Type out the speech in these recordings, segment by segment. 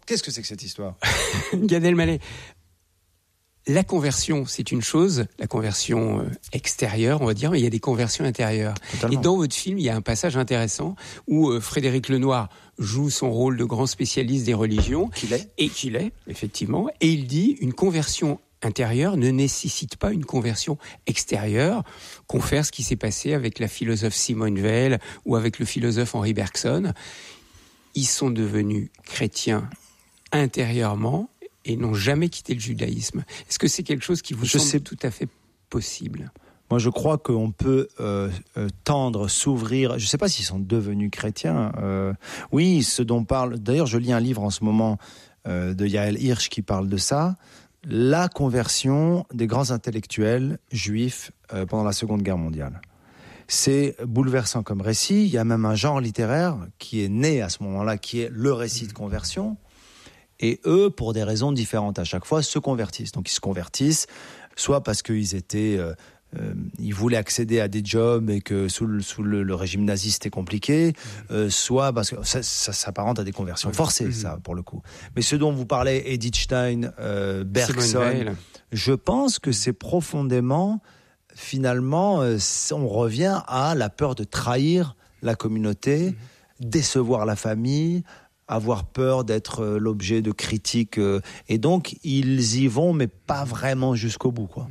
Qu'est-ce que c'est que cette histoire ? Gad Elmaleh. La conversion, c'est une chose, la conversion extérieure, on va dire, mais il y a des conversions intérieures. Totalement. Et dans votre film, il y a un passage intéressant où Frédéric Lenoir joue son rôle de grand spécialiste des religions. Qu'il est. Et qu'il est, effectivement. Et il dit, une conversion intérieure ne nécessite pas une conversion extérieure. Confère ce qui s'est passé avec la philosophe Simone Weil ou avec le philosophe Henri Bergson. Ils sont devenus chrétiens intérieurement et n'ont jamais quitté le judaïsme. Est-ce que c'est quelque chose qui vous semble tout à fait possible ? Moi, je crois qu'on peut tendre, s'ouvrir. Je ne sais pas s'ils sont devenus chrétiens. Oui, ce dont parle... D'ailleurs, je lis un livre en ce moment de Yael Hirsch qui parle de ça. La conversion des grands intellectuels juifs pendant la Seconde Guerre mondiale. C'est bouleversant comme récit. Il y a même un genre littéraire qui est né à ce moment-là, qui est le récit de conversion. Et eux, pour des raisons différentes à chaque fois, se convertissent. Donc ils se convertissent, soit parce qu'ils étaient... ils voulaient accéder à des jobs et que sous le régime nazi c'était compliqué, soit parce que ça s'apparente à des conversions forcées, ça, pour le coup. Mais ce dont vous parlez, Edith Stein, Bergson, je pense que c'est profondément, finalement, on revient à la peur de trahir la communauté, décevoir la famille, avoir peur d'être l'objet de critiques. Et donc, ils y vont, mais pas vraiment jusqu'au bout, quoi.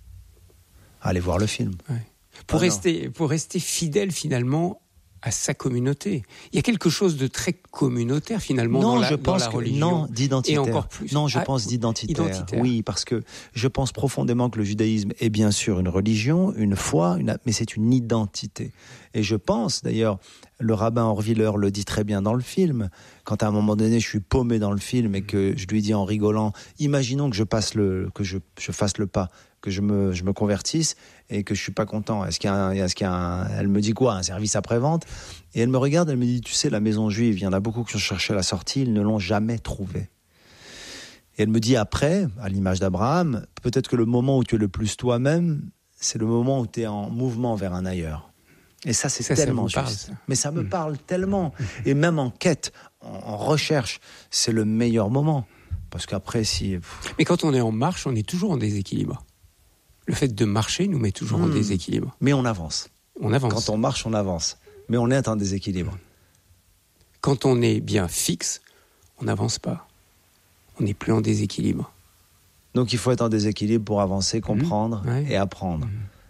Allez voir le film. Ouais. Pour rester fidèle finalement à sa communauté. Il y a quelque chose de très communautaire finalement dans la religion. Non, d'identitaire. Et encore plus. Non, je pense d'identitaire. Oui, parce que je pense profondément que le judaïsme est bien sûr une religion, une foi, mais c'est une identité. Et je pense, d'ailleurs, le rabbin Orviller le dit très bien dans le film, quand à un moment donné je suis paumé dans le film et que je lui dis en rigolant, imaginons que je fasse le pas, que je me convertisse et que je suis pas content. Est-ce qu'il y a elle me dit quoi? Un service après-vente? Et elle me regarde, elle me dit, tu sais, la maison juive, il y en a beaucoup qui ont cherché la sortie, ils ne l'ont jamais trouvée. Et elle me dit après, à l'image d'Abraham, peut-être que le moment où tu es le plus toi-même, c'est le moment où tu es en mouvement vers un ailleurs. Et ça, c'est tellement juste. Mais ça me parle tellement. Et même en quête, en recherche, c'est le meilleur moment. Parce qu'après, si... Mais quand on est en marche, on est toujours en déséquilibre. Le fait de marcher nous met toujours en déséquilibre. Mais on avance. On avance. Quand on marche, on avance. Mais on est en déséquilibre. Quand on est bien fixe, on n'avance pas. On n'est plus en déséquilibre. Donc il faut être en déséquilibre pour avancer, comprendre et apprendre.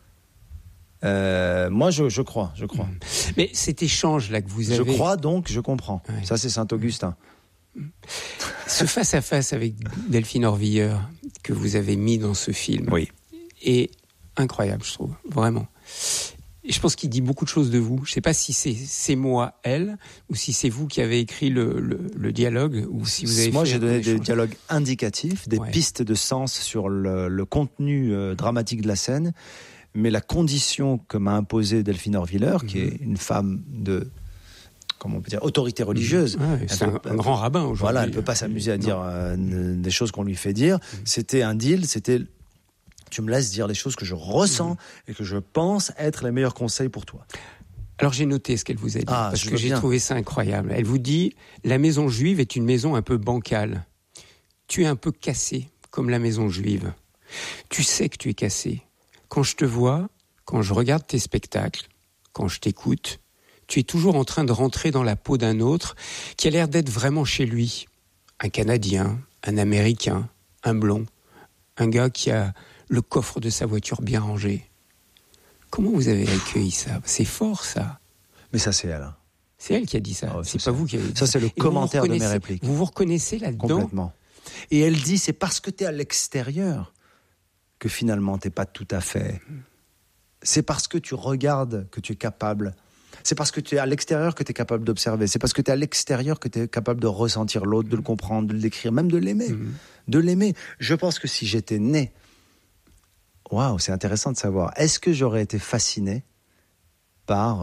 Moi, je crois. Mais cet échange-là que vous avez... Je crois donc, je comprends. Ouais. Ça, c'est Saint-Augustin. Ce face-à-face avec Delphine Orviller que vous avez mis dans ce film est incroyable, je trouve, vraiment. Et je pense qu'il dit beaucoup de choses de vous. Je ne sais pas si c'est moi, elle, ou si c'est vous qui avez écrit le dialogue, ou si vous avez Moi, fait j'ai donné des dialogues indicatifs, des pistes de sens sur le contenu dramatique de la scène, mais la condition que m'a imposée Delphine Orviller, qui est une femme de... comment on peut dire, autorité religieuse. C'est un grand rabbin aujourd'hui. Voilà, elle ne peut pas s'amuser à dire des choses qu'on lui fait dire. C'était un deal, tu me laisses dire les choses que je ressens et que je pense être les meilleurs conseils pour toi. Alors j'ai noté ce qu'elle vous a dit, parce que j'ai trouvé ça incroyable. Elle vous dit, la maison juive est une maison un peu bancale. Tu es un peu cassé, comme la maison juive. Tu sais que tu es cassé. Quand je te vois, quand je regarde tes spectacles, quand je t'écoute, tu es toujours en train de rentrer dans la peau d'un autre qui a l'air d'être vraiment chez lui. Un Canadien, un Américain, un blond, un gars qui a le coffre de sa voiture bien rangé. Comment vous avez accueilli ça? C'est fort, ça. Mais ça, c'est elle. C'est elle qui a dit ça. C'est pas vous qui avez dit ça. Ça, c'est le commentaire de mes répliques. Vous vous reconnaissez là-dedans? Complètement. Et elle dit, c'est parce que tu es à l'extérieur que finalement, tu n'es pas tout à fait... C'est parce que tu regardes que tu es capable... C'est parce que tu es à l'extérieur que tu es capable d'observer. C'est parce que tu es à l'extérieur que tu es capable de ressentir l'autre, de le comprendre, de le décrire, même de l'aimer. De l'aimer. Je pense que si j'étais né... Waouh, c'est intéressant de savoir. Est-ce que j'aurais été fasciné par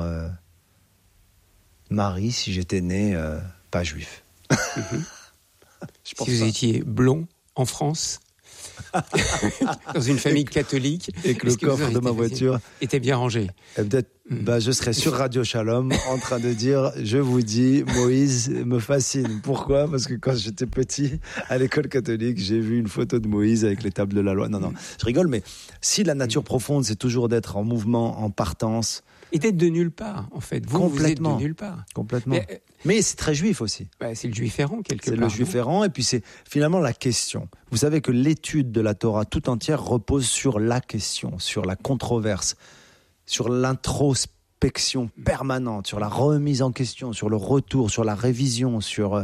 Marie si j'étais né pas juif? Si vous étiez blond en France, dans une famille catholique. Et que le coffre de ma voiture était bien rangé. Et peut-être, je serais sur Radio Shalom en train de dire, je vous dis, Moïse me fascine. Pourquoi ? Parce que quand j'étais petit, à l'école catholique, j'ai vu une photo de Moïse avec les tables de la loi. Non, je rigole, mais si la nature profonde, c'est toujours d'être en mouvement, en partance. Et d'être de nulle part, en fait. Vous êtes de nulle part. Complètement. Mais c'est très juif aussi. C'est le juif errant, quelque part. C'est le juif errant, et puis c'est finalement la question. Vous savez que l'étude de la Torah tout entière repose sur la question, sur la controverse, sur l'introspection permanente, sur la remise en question, sur le retour, sur la révision,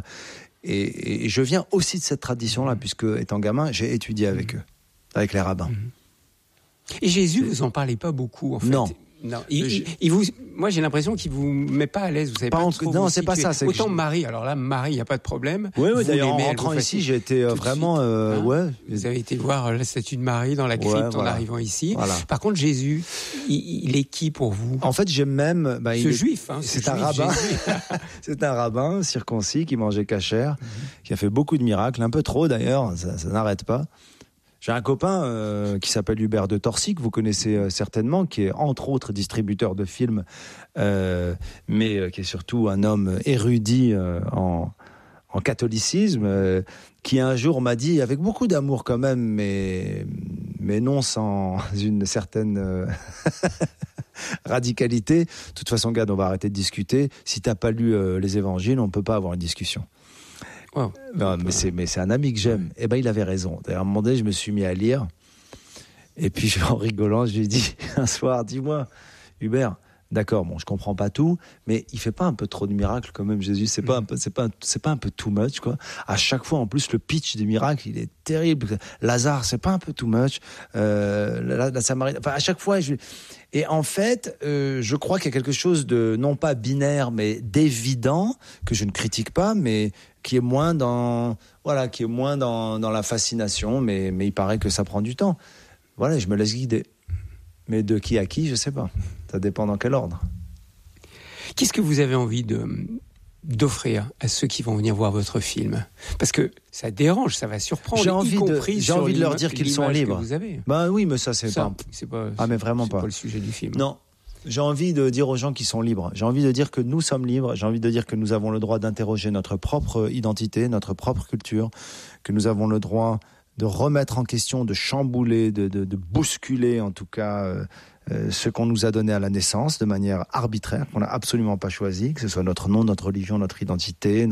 et je viens aussi de cette tradition-là, puisque étant gamin, j'ai étudié avec eux, avec les rabbins. Et Jésus, vous en parlez pas beaucoup, en fait. Non, moi j'ai l'impression qu'il vous met pas à l'aise. Vous savez pas trop. Non, c'est pas ça. C'est autant Marie. Alors là, Marie, il y a pas de problème. Oui, d'ailleurs, en rentrant ici, j'ai été vraiment. Vous avez été voir la statue de Marie dans la crypte en arrivant ici. Voilà. Par contre, Jésus, il est qui pour vous ? En fait, j'ai même juif. C'est un rabbin. C'est un rabbin circoncis qui mangeait cachère, qui a fait beaucoup de miracles, un peu trop d'ailleurs. Ça n'arrête pas. J'ai un copain qui s'appelle Hubert de Torcy, que vous connaissez certainement, qui est entre autres distributeur de films, mais qui est surtout un homme érudit en catholicisme, qui un jour m'a dit, avec beaucoup d'amour quand même, mais non sans une certaine radicalité, de toute façon, Gad, on va arrêter de discuter. Si t'as pas lu les évangiles, on peut pas avoir une discussion. Wow. Non, mais c'est un ami que j'aime. Et il avait raison. D'ailleurs, à un moment donné, je me suis mis à lire. Et puis, en rigolant, je lui ai dit un soir, dis-moi, Hubert, d'accord, je comprends pas tout, mais il fait pas un peu trop de miracles quand même, Jésus. C'est pas un peu too much, quoi. À chaque fois, en plus, le pitch des miracles, il est terrible. Lazare, c'est pas un peu too much. La Samaritaine. Enfin, à chaque fois, Et en fait, je crois qu'il y a quelque chose de, non pas binaire, mais d'évident, que je ne critique pas, mais qui est moins dans la fascination, mais il paraît que ça prend du temps. Voilà, je me laisse guider. Mais de qui à qui, je sais pas. Ça dépend dans quel ordre. Qu'est-ce que vous avez envie d'offrir à ceux qui vont venir voir votre film ? Parce que ça dérange, ça va surprendre. J'ai envie de leur dire qu'ils sont libres. Vous avez. Oui, mais ça c'est pas. Mais vraiment pas. C'est pas le sujet du film. Non. J'ai envie de dire aux gens qui sont libres. J'ai envie de dire que nous sommes libres. J'ai envie de dire que nous avons le droit d'interroger notre propre identité, notre propre culture, que nous avons le droit de remettre en question, de chambouler, de bousculer en tout cas ce qu'on nous a donné à la naissance de manière arbitraire, qu'on n'a absolument pas choisi, que ce soit notre nom, notre religion, notre identité,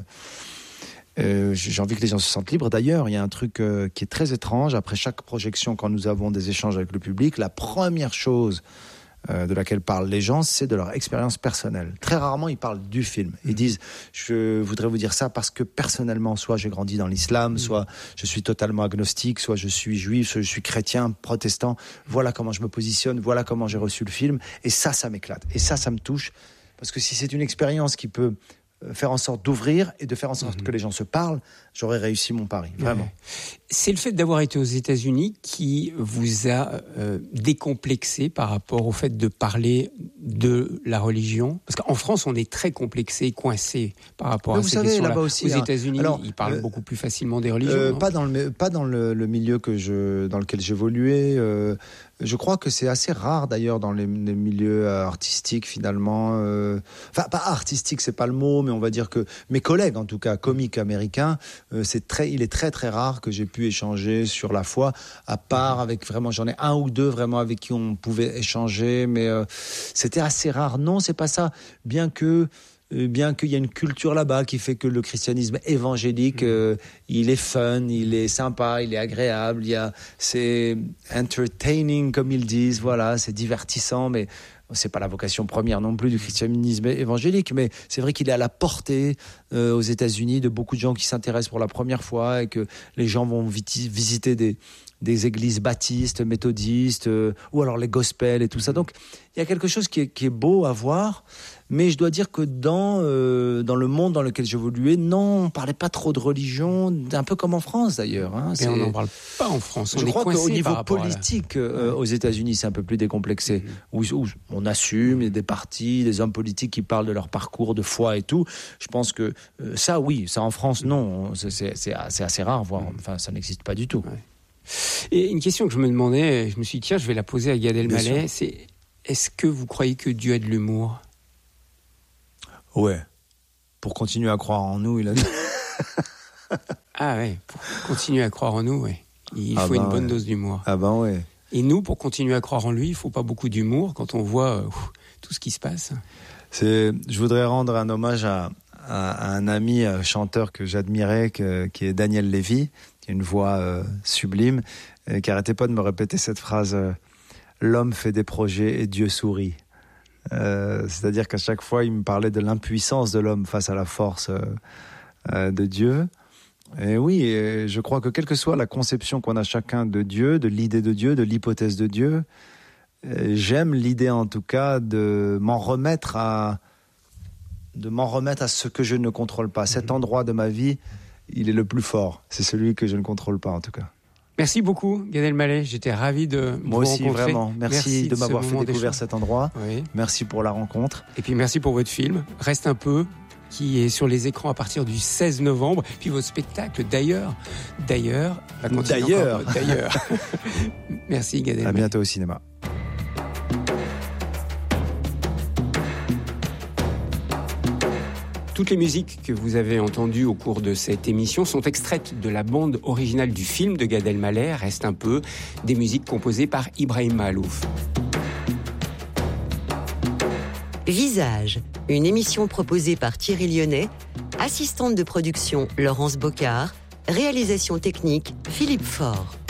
j'ai envie que les gens se sentent libres. D'ailleurs, il y a un truc qui est très étrange. Après chaque projection, quand nous avons des échanges avec le public, la première chose de laquelle parlent les gens, c'est de leur expérience personnelle. Très rarement, ils parlent du film. Ils disent, je voudrais vous dire ça parce que personnellement, soit j'ai grandi dans l'islam, soit je suis totalement agnostique, soit je suis juif, soit je suis chrétien, protestant. Voilà comment je me positionne, voilà comment j'ai reçu le film. Et ça m'éclate. Et ça me touche. Parce que si c'est une expérience qui peut faire en sorte d'ouvrir et de faire en sorte que les gens se parlent, j'aurais réussi mon pari, vraiment. C'est le fait d'avoir été aux États-Unis qui vous a décomplexé par rapport au fait de parler de la religion. Parce qu'en France, on est très complexé, coincé par rapport à ces questions-là. Là-bas aussi, aux États-Unis, ils parlent beaucoup plus facilement des religions. Pas dans le milieu dans lequel j'évoluais. Je crois que c'est assez rare d'ailleurs dans les milieux artistiques finalement. Enfin, pas artistique, c'est pas le mot, mais on va dire que mes collègues, en tout cas comiques américains, il est très très rare que j'ai pu échanger sur la foi, à part avec vraiment, j'en ai un ou deux vraiment avec qui on pouvait échanger, mais c'était assez rare. Non, c'est pas ça. Bien qu'il y a une culture là-bas qui fait que le christianisme évangélique, il est fun, il est sympa, il est agréable, c'est entertaining comme ils disent, voilà, c'est divertissant, mais c'est pas la vocation première non plus du christianisme évangélique, mais c'est vrai qu'il est à la portée aux États-Unis de beaucoup de gens qui s'intéressent pour la première fois et que les gens vont visiter des églises baptistes, méthodistes, ou alors les gospels et tout ça. Donc il y a quelque chose qui est beau à voir. Mais je dois dire que dans le monde dans lequel j'évoluais, non, on parlait pas trop de religion, un peu comme en France d'ailleurs. Mais on n'en parle pas en France. Je crois qu'au niveau politique, aux États-Unis, c'est un peu plus décomplexé. Où on assume, il y a des partis, des hommes politiques qui parlent de leur parcours, de foi et tout. Je pense que ça, oui. Ça, en France, non. C'est assez rare, voire enfin, ça n'existe pas du tout. Ouais. Et une question que je me demandais, je me suis dit, tiens, je vais la poser à Gad Elmaleh, c'est, est-ce que vous croyez que Dieu a de l'humour ? Ouais. Pour continuer à croire en nous, il a... Ah ouais, pour continuer à croire en nous, ouais. Il faut une bonne dose d'humour. Ah ben ouais. Et nous, pour continuer à croire en lui, il ne faut pas beaucoup d'humour quand on voit tout ce qui se passe. Je voudrais rendre un hommage à un ami chanteur que j'admirais, qui est Daniel Lévy, qui a une voix sublime, qui n'arrêtait pas de me répéter cette phrase « L'homme fait des projets et Dieu sourit ». C'est-à-dire qu'à chaque fois, il me parlait de l'impuissance de l'homme face à la force de Dieu. Et oui, je crois que quelle que soit la conception qu'on a chacun de Dieu, de l'idée de Dieu, de l'hypothèse de Dieu, j'aime l'idée en tout cas de m'en remettre à ce que je ne contrôle pas. Cet endroit de ma vie, il est le plus fort. C'est celui que je ne contrôle pas en tout cas. Merci beaucoup, Gad Elmaleh. J'étais ravi de vous rencontrer. Moi aussi, vraiment. Merci de m'avoir fait découvrir cet endroit. Oui. Merci pour la rencontre. Et puis merci pour votre film. Reste un peu, qui est sur les écrans à partir du 16 novembre. Puis votre spectacle, d'ailleurs, va continuer d'ailleurs. Merci, Gad Elmaleh. À bientôt au cinéma. Toutes les musiques que vous avez entendues au cours de cette émission sont extraites de la bande originale du film de Gad Elmaleh, Reste un peu, des musiques composées par Ibrahim Maalouf. Visage, une émission proposée par Thierry Lyonnais, assistante de production Laurence Bocard, réalisation technique Philippe Faure.